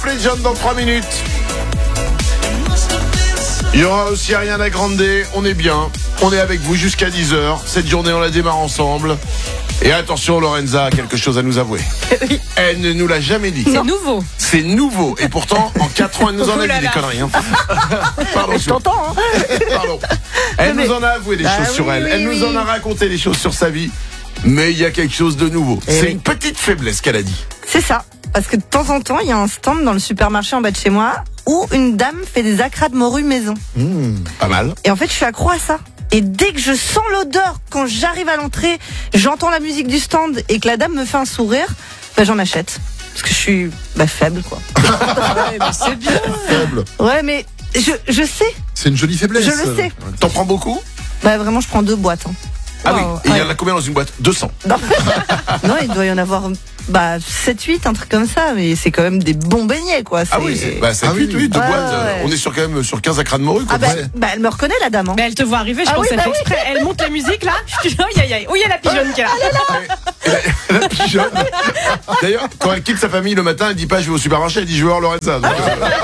of Legends dans 3 minutes. Il y aura aussi Ariana Grande. On est bien. On est avec vous jusqu'à 10h. Cette journée, on la démarre ensemble. Et attention, Lorenza a quelque chose à nous avouer. Oui. Elle ne nous l'a jamais dit. C'est nouveau. C'est nouveau. Et pourtant, en 4 ans, elle nous en a dit des conneries. Hein. Pardon, Je t'entends, hein. Pardon. Elle nous en a avoué des choses sur elle. Elle nous en a raconté des choses sur sa vie. Mais il y a quelque chose de nouveau. C'est une petite faiblesse qu'elle a dit. C'est ça. Parce que de temps en temps, il y a un stand dans le supermarché en bas de chez moi où une dame fait des acras de morue maison. Pas mal. Et en fait, je suis accro à ça. Et dès que je sens l'odeur, quand j'arrive à l'entrée, j'entends la musique du stand et que la dame me fait un sourire, j'en achète. Parce que je suis faible, quoi. Ouais, mais c'est bien. Faible. Ouais, mais je sais. C'est une jolie faiblesse. Je le sais. T'en prends beaucoup? Vraiment, je prends 2 boîtes. Hein. Ah Wow. oui. Et il y en a combien dans une boîte? 200. Non, non, il doit y en avoir 7-8, un truc comme ça, mais c'est quand même des bons beignets, quoi. Ah oui, c'est 8, 2 Ouais, boîtes. ouais. On est quand même sur 15 acras de morue. Quoi. Elle me reconnaît, la dame. Hein. Mais elle te voit arriver, je pense qu'elle fait exprès. Elle monte la musique là. Je dis, aïe aïe aïe. Oh, il y a la pigeonne qui est là. La pigeonne. D'ailleurs, quand elle quitte sa famille le matin, elle dit pas je vais au supermarché, elle dit je vais voir Lorenza. Donc,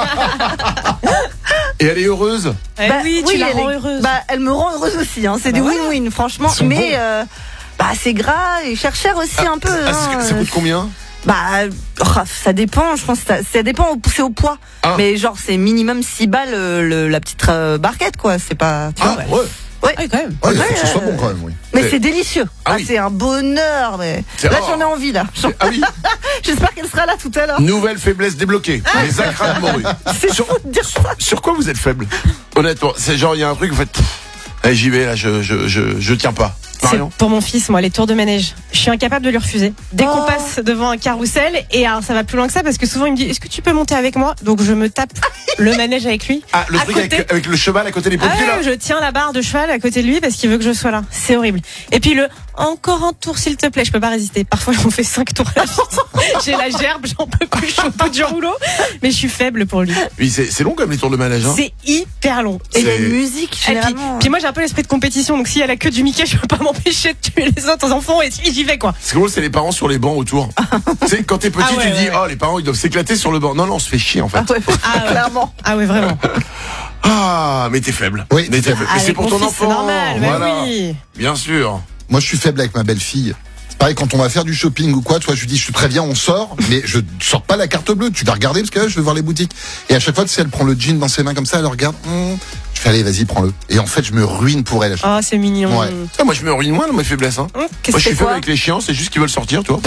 Et elle est heureuse. Oui, tu la rends elle est- heureuse. Elle me rend heureuse aussi. Hein. C'est des win-win, franchement. Ils sont Mais c'est gras et cher aussi un peu. Ça coûte combien? Ça dépend. Je pense que ça dépend. C'est au poids. Ah. Mais genre c'est minimum 6 balles la petite barquette, quoi. C'est pas. Tu vois, ouais. Ah, quand même. Ouais, il faut que ce soit bon quand même, oui. Mais c'est délicieux. Ah oui. C'est un bonheur. Mais C'est là, rare. j'en ai envie là. Ah oui. J'espère qu'elle sera là tout à l'heure. Nouvelle faiblesse débloquée. Les acras de morue. C'est fou de dire ça. Sur quoi vous êtes faible? Honnêtement, c'est genre il y a un truc vous faites. Allez, j'y vais là, je tiens pas. C'est Marion. pour mon fils, moi, les tours de manège. Je suis incapable de lui refuser. Dès qu'on passe devant un carrousel, et alors ça va plus loin que ça parce que souvent il me dit est-ce que tu peux monter avec moi? Donc je me tape le manège avec lui. Ah, le à truc côté. avec le cheval à côté des pompiers là. Je tiens la barre de cheval à côté de lui parce qu'il veut que je sois là. C'est horrible. Et puis encore un tour s'il te plaît, je peux pas résister. Parfois j'en fais 5 tours à la suite. J'ai la gerbe, j'en peux plus, je suis au bout du rouleau. Mais je suis faible pour lui. Oui, c'est long comme les tours de manège. Hein. C'est hyper long. Et il y a C'est- une musique Et généralement. puis moi j'ai un peu l'esprit de compétition, donc s'il y a la queue du Mickey, je peux pas m'empêcher de tuer les autres enfants et j'y vais quoi. Ce qui est drôle, c'est les parents sur les bancs autour. Tu sais, quand t'es petit, Ah ouais, tu dis, ouais. oh, les parents, ils doivent s'éclater sur le banc. Non, on se fait chier, en fait. Clairement. Ah ouais, vraiment. Ah, mais t'es faible. Oui, mais t'es faible. Mais c'est Avec pour mon ton fils, enfant. c'est normal, mais Voilà. oui. Bien sûr. Moi, je suis faible avec ma belle-fille. C'est pareil, quand on va faire du shopping ou quoi, toi, je lui dis, je suis très bien, on sort, mais je sors pas la carte bleue. Tu vas regarder parce que là, je vais voir les boutiques. Et à chaque fois, tu sais, elle prend le jean dans ses mains comme ça, elle regarde. Je fais, allez, vas-y, prends-le. Et en fait, je me ruine pour elle. Oh, c'est mignon. Ouais. Ah, moi, je me ruine moins dans mes faiblesses. Hein. Qu'est-ce Moi, je suis que faible quoi avec les chiens, c'est juste qu'ils veulent sortir, tu vois.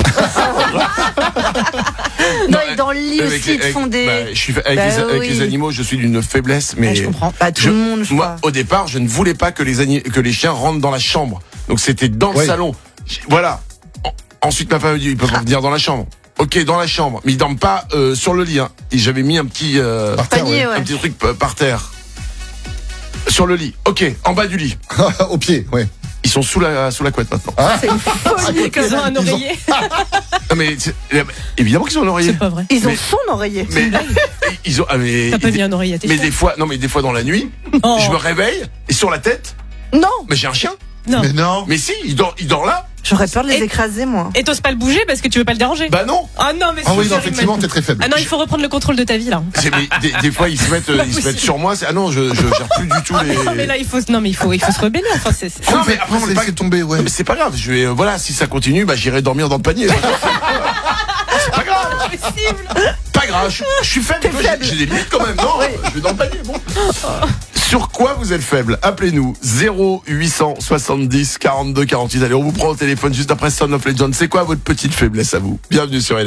Non, et dans le lit Avec aussi, ils te font des. je suis avec les animaux, je suis d'une faiblesse, mais. Ouais, je comprends. Tout le monde, je Moi, crois. au départ, je ne voulais pas que les chiens rentrent dans la chambre. Donc, c'était dans le Ouais. salon. Voilà. Ensuite, ma femme me dit, ils peuvent pas venir dans la chambre. Ok, dans la chambre, mais ils dorment pas sur le lit. Hein. Et j'avais mis un petit Par terre, Panier, ouais. un petit truc par terre. Sur le lit. Ok, en bas du lit. Au pied, ouais. Ils sont sous la couette maintenant. C'est une folie. Ils ont un oreiller. Ah, mais évidemment qu'ils ont un oreiller. C'est pas vrai. Ils ont Mais- son oreiller. Mais ils ont mais T'as pas mis un oreiller à tes mais chiens? des fois dans la nuit, Non. je me réveille et sur la tête, Non, mais j'ai un chien. Non. Mais non. Mais si, il dort là. j'aurais peur de les Et- écraser, moi. Et t'oses pas le bouger parce que tu veux pas le déranger. Bah non. Ah non, mais Ah oui, c'est non, horrible. effectivement, t'es très faible. Ah non, il faut reprendre le contrôle de ta vie là. Mais des fois ils se mettent sur moi. Ah non, je gère plus du tout les. Non mais là il faut se rebeller. Enfin c'est. Non mais après Non, c'est laissez pas tomber, ouais. Non, mais c'est pas grave. Je vais voilà, si ça continue, bah j'irai dormir dans le panier. C'est pas grave. Impossible. Pas grave. Je suis faible. J'ai des limites quand même. Non, je vais dans le panier. Bon. Sur quoi vous êtes faible? Appelez-nous 0870 42 48. Allez, on vous prend au téléphone juste après Son of Legends. C'est quoi votre petite faiblesse à vous? Bienvenue sur